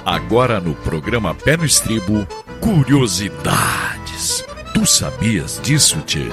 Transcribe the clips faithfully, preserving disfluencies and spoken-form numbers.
Agora no programa Pé no Estribo, curiosidades. Tu sabias disso, tchê?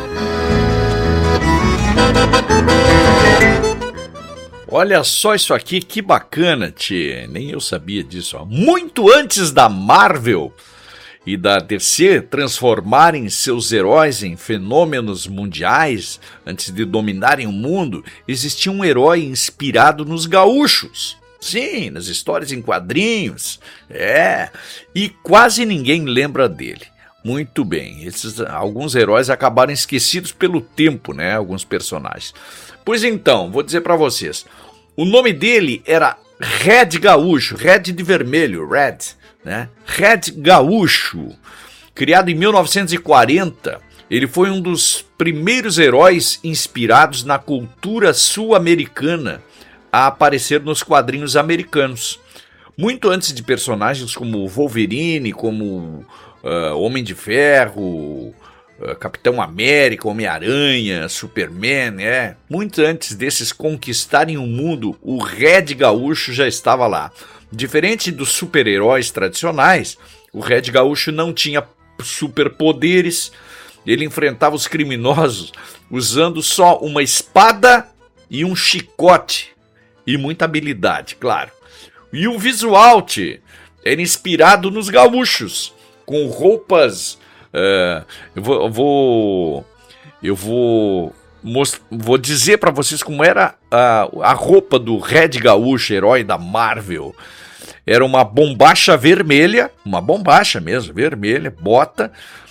Olha só isso aqui, que bacana, tchê. Nem eu sabia disso. Ó. Muito antes da Marvel e da D C transformarem seus heróis em fenômenos mundiais, antes de dominarem o mundo, existia um herói inspirado nos gaúchos. Sim, nas histórias em quadrinhos. É, e quase ninguém lembra dele. Muito bem, esses, alguns heróis acabaram esquecidos pelo tempo, né? Alguns personagens. Pois então, vou dizer para vocês. O nome dele era Red Gaúcho, Red de vermelho, Red, né? Red Gaúcho. Criado em mil novecentos e quarenta, ele foi um dos primeiros heróis inspirados na cultura sul-americana a aparecer nos quadrinhos americanos. Muito antes de personagens como Wolverine, como uh, Homem de Ferro, uh, Capitão América, Homem-Aranha, Superman, é. Muito antes desses conquistarem o mundo, o Red Gaúcho já estava lá. Diferente dos super-heróis tradicionais, o Red Gaúcho não tinha superpoderes, ele enfrentava os criminosos usando só uma espada e um chicote. E muita habilidade, claro. E o visual, tchê, era inspirado nos gaúchos, com roupas... Uh, eu vou... Eu vou, eu vou, most, vou dizer para vocês como era a, a roupa do Red Gaúcho, herói da Marvel. Era uma bombacha vermelha, uma bombacha mesmo, vermelha, bota...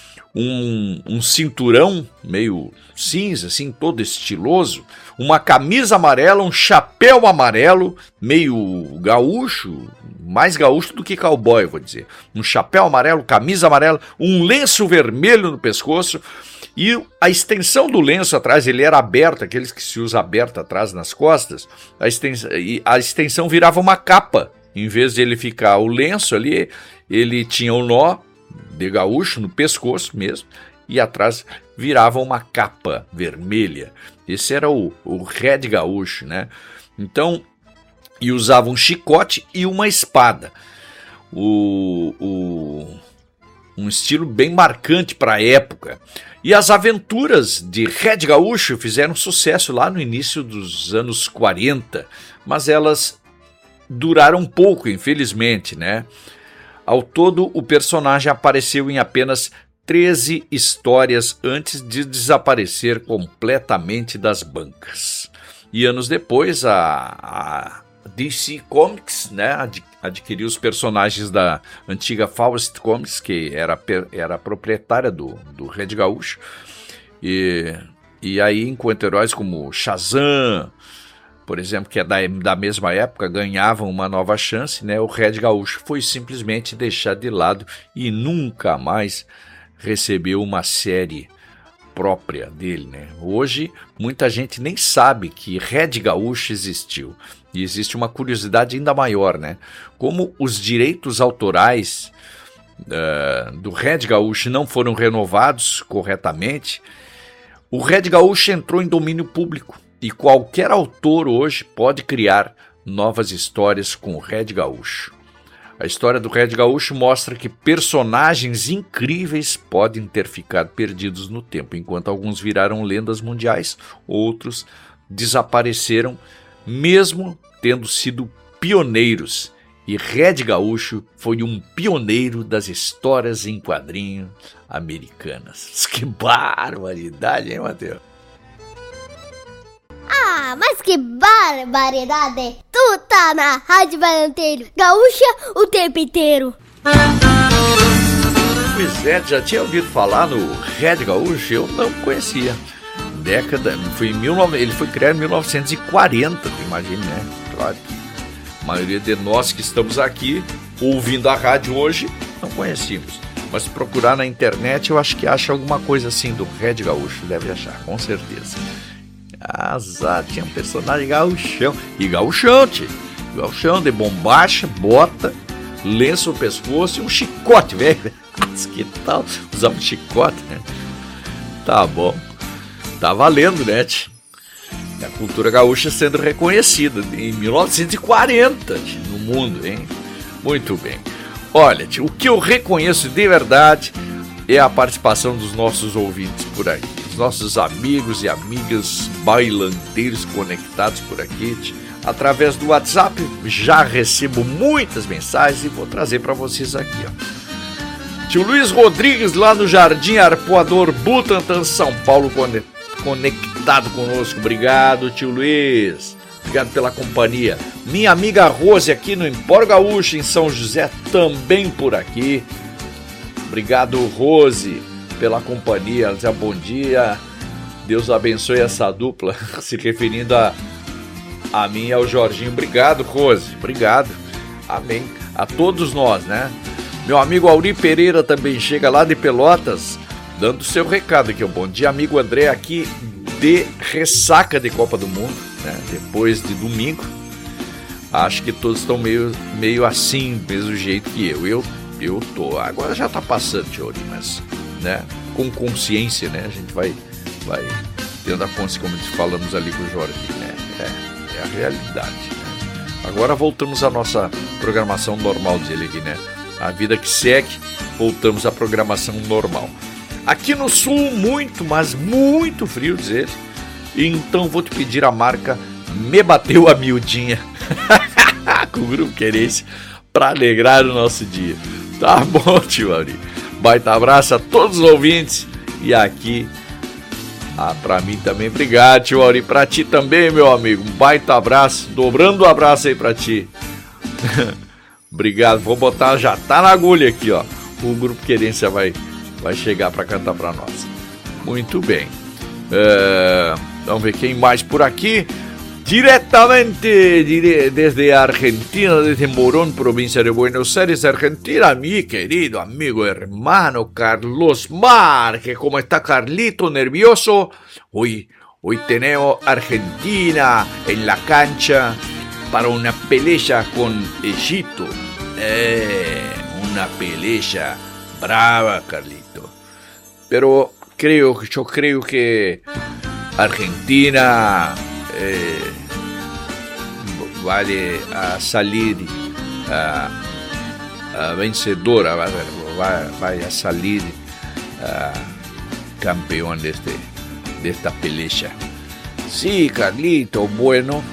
Um, um cinturão meio cinza, assim, todo estiloso, uma camisa amarela, um chapéu amarelo, meio gaúcho, mais gaúcho do que cowboy, vou dizer. Um chapéu amarelo, camisa amarela, um lenço vermelho no pescoço e a extensão do lenço atrás, ele era aberto, aqueles que se usa aberto atrás nas costas, a extensão, a extensão virava uma capa. Em vez de ele ficar o lenço ali, ele tinha um nó de gaúcho no pescoço mesmo, e atrás virava uma capa vermelha. Esse era o, o Red Gaúcho, né? Então, e usava um chicote e uma espada. O, o, um estilo bem marcante para a época. E as aventuras de Red Gaúcho fizeram sucesso lá no início dos anos quarenta, mas elas duraram pouco, infelizmente, né? Ao todo, o personagem apareceu em apenas treze histórias antes de desaparecer completamente das bancas. E anos depois, a, a D C Comics, né, ad, adquiriu os personagens da antiga Fawcett Comics, que era, era proprietária do, do Red Gaúcho. E, e aí, enquanto heróis como Shazam, por exemplo, que é da, da mesma época, ganhavam uma nova chance, né? O Red Gaúcho foi simplesmente deixado de lado e nunca mais recebeu uma série própria dele, né? Hoje, muita gente nem sabe que Red Gaúcho existiu. E existe uma curiosidade ainda maior, né? Como os direitos autorais uh, do Red Gaúcho não foram renovados corretamente, o Red Gaúcho entrou em domínio público. E qualquer autor hoje pode criar novas histórias com o Red Gaúcho. A história do Red Gaúcho mostra que personagens incríveis podem ter ficado perdidos no tempo, enquanto alguns viraram lendas mundiais, outros desapareceram, mesmo tendo sido pioneiros. E Red Gaúcho foi um pioneiro das histórias em quadrinhos americanas. Que barbaridade, hein, Matheus? Ah, mas que barbaridade! Tu tá na Rádio Valenteiro Gaúcha o tempo inteiro. Pois é, já tinha ouvido falar no Red Gaúcho? Eu não conhecia. Década, foi em mil, ele foi criado em mil novecentos e quarenta, imagina, né? Claro que a maioria de nós que estamos aqui ouvindo a rádio hoje não conhecíamos. Mas se procurar na internet, eu acho que acha alguma coisa assim do Red Gaúcho, deve achar, com certeza. Azar, tinha um personagem gauchão. E gauchão, tio. Gauchão de bombacha, bota, lenço no pescoço e um chicote, velho. Que tal? Usava um chicote, né? Tá bom. Tá valendo, né, tio? A cultura gaúcha sendo reconhecida em mil novecentos e quarenta, tio, no mundo, hein? Muito bem. Olha, tio, o que eu reconheço de verdade é a participação dos nossos ouvintes por aqui. Os nossos amigos e amigas bailandeiros conectados por aqui. Tio. Através do WhatsApp, já recebo muitas mensagens e vou trazer para vocês aqui, ó. Tio Luiz Rodrigues, lá no Jardim Arpoador, Butantã, São Paulo, conectado conosco. Obrigado, tio Luiz. Obrigado pela companhia. Minha amiga Rose aqui no Empório Gaúcho, em São José, também por aqui. Obrigado, Rose, pela companhia. Ela diz, bom dia. Deus abençoe essa dupla. Se referindo a, a mim e ao Jorginho. Obrigado, Rose. Obrigado. Amém. A todos nós, né? Meu amigo Auri Pereira também chega lá de Pelotas, dando seu recado aqui. Bom dia, amigo André, aqui de ressaca de Copa do Mundo, né? Depois de domingo. Acho que todos estão meio, meio assim, do mesmo jeito que eu. Eu, eu tô. Agora já tá passando, tio, mas, né? Com consciência, né? A gente vai, vai tendo a consciência, como falamos ali com o Jorge, né? É, é a realidade. Né? Agora voltamos à nossa programação normal dele aqui, né? A vida que segue, voltamos à programação normal. Aqui no sul, muito, mas muito frio, dizer. Então vou te pedir a marca Me Bateu a Miudinha com o Grupo Querência para alegrar o nosso dia. Tá bom, tio Auri. Baita abraço a todos os ouvintes. E aqui, ah, para mim também, obrigado, tio Auri. Para ti também, meu amigo. Um baita abraço, dobrando o abraço aí para ti. Obrigado, vou botar, já tá na agulha aqui, ó. O Grupo Querência vai, vai chegar para cantar para nós. Muito bem. É, vamos ver quem mais por aqui. Diretamente dire, desde a Argentina, desde Morón, província de Buenos Aires, Argentina, mi querido amigo hermano Carlos Marque. ¿Cómo está Carlito? ¿Nervioso? Hoy, hoy tenemos Argentina en la cancha para una pelea con Egipto. Eh, una pelea brava, Carlito. Pero creo, yo creo que Argentina eh, vale a salir a, a vencedora, va, va, va a salir a campeón de, este, de esta pelea. Sí, Carlito, bueno.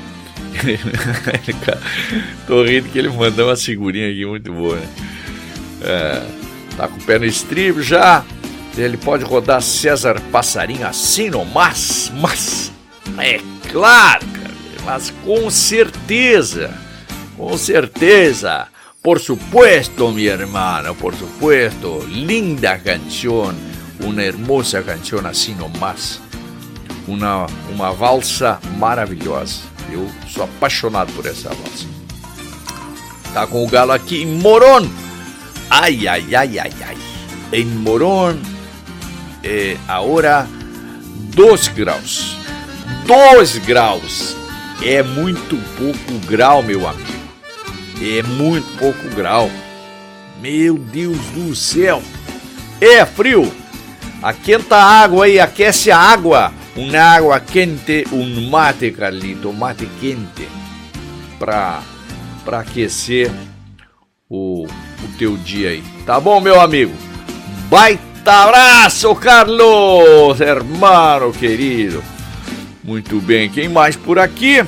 Tô rindo que ele mandou uma figurinha aqui muito boa, né? É, tá com o pé no estribo já. Ele pode rodar César Passarinho assim nomás, mas é claro, cara, mas com certeza, com certeza, por supuesto, mi hermano, por supuesto, linda canción, una hermosa canción assim nomás, uma, uma valsa maravilhosa. Eu sou apaixonado por essa valsa. Tá com o galo aqui em Morón. Ai, ai, ai, ai, ai. Em Morón, é, agora, dois graus. Dois graus. É muito pouco grau, meu amigo. É muito pouco grau. Meu Deus do céu. É frio. Aquenta a água aí, aquece a água. Uma água quente, um mate, Carlito, mate quente, para para aquecer o, o teu dia aí. Tá bom, meu amigo? Baita abraço, Carlos, hermano querido. Muito bem, quem mais por aqui?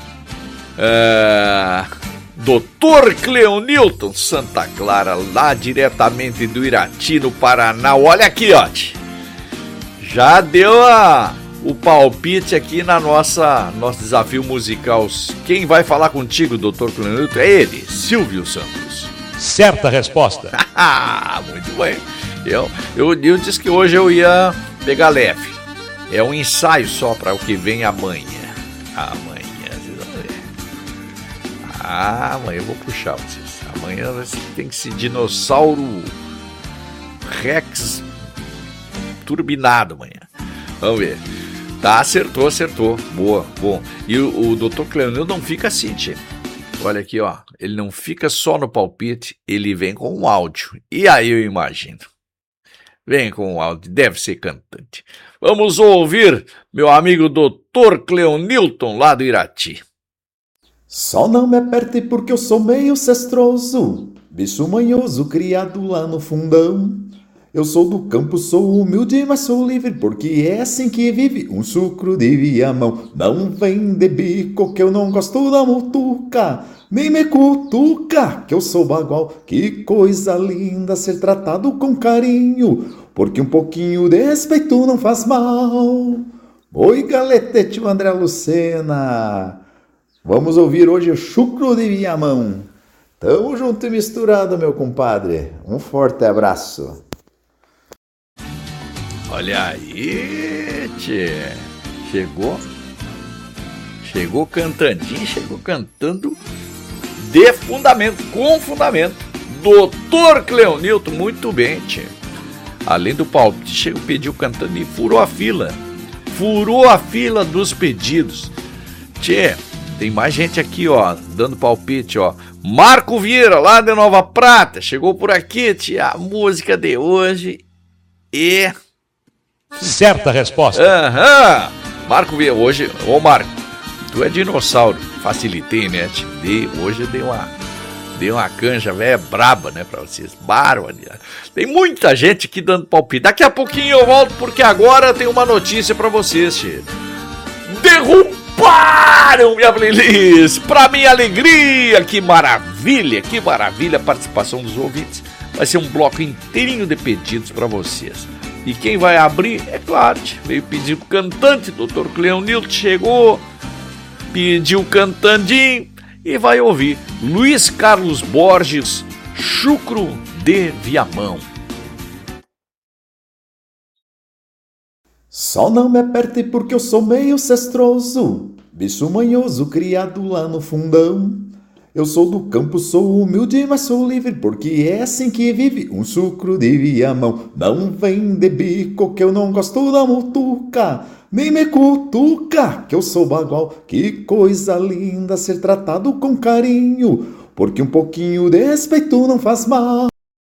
É, doutor Cleonilton Santa Clara, lá diretamente do Irati, no Paraná. Olha aqui, ó. Já deu a... o palpite aqui na nossa nosso desafio musical. Quem vai falar contigo, doutor Cleonilton, é ele, Silvio Santos. Certa resposta. Muito bem. Eu, eu, eu disse que hoje eu ia pegar leve. É um ensaio só para o que vem amanhã. Amanhã, vocês vão ver. Ah, amanhã eu vou puxar vocês. Amanhã tem que ser dinossauro Rex turbinado amanhã. Vamos ver. Tá, acertou, acertou. Boa, bom. E o, o doutor Cleonilton não fica assim, tchê. Olha aqui, ó. Ele não fica só no palpite, ele vem com um áudio. E aí eu imagino. Vem com um áudio, deve ser cantante. Vamos ouvir meu amigo doutor Cleonilton, lá do Irati. Só não me aperte porque eu sou meio cestroso. bicho manhoso criado lá no fundão. Eu sou do campo, sou humilde, mas sou livre, porque é assim que vive um chucro de Viamão. Não vem de bico que eu não gosto da mutuca, nem me cutuca que eu sou bagual. Que coisa linda ser tratado com carinho, porque um pouquinho de respeito não faz mal. Oi, galete, tio André Lucena. Vamos ouvir hoje o chucro de Viamão. Tamo junto e misturado, meu compadre. Um forte abraço. Olha aí, tchê. Chegou. Chegou cantandinho, chegou cantando de fundamento, com fundamento. doutor Cleonilton, muito bem, tchê. Além do palpite, chegou, pediu cantando e furou a fila. Furou a fila dos pedidos. Tchê, tem mais gente aqui, ó, dando palpite, ó. Marco Vieira, lá de Nova Prata, chegou por aqui, tchê. A música de hoje e... Certa resposta. Aham. Marco Vieira, hoje... Ô, Marco, tu é dinossauro. Facilitei, né? Dei, hoje eu dei uma... Dei uma canja velha braba, né, pra vocês. Bárbaro. Tem muita gente aqui dando palpite. Daqui a pouquinho eu volto, porque agora tem uma notícia pra vocês, tchê. Derrubaram minha playlist. Pra minha alegria. Que maravilha, que maravilha a participação dos ouvintes. Vai ser um bloco inteirinho de pedidos pra vocês. E quem vai abrir, é claro, veio pedir o cantante, doutor Cleonilton chegou, pediu cantandinho e vai ouvir Luiz Carlos Borges, Chucro de Viamão. Só não me aperte porque eu sou meio cestroso, bicho manhoso criado lá no fundão. Eu sou do campo, sou humilde, mas sou livre, porque é assim que vive um chucro de Viamão. Não vem de bico que eu não gosto da mutuca, nem me cutuca que eu sou bagual. Que coisa linda ser tratado com carinho, porque um pouquinho de respeito não faz mal.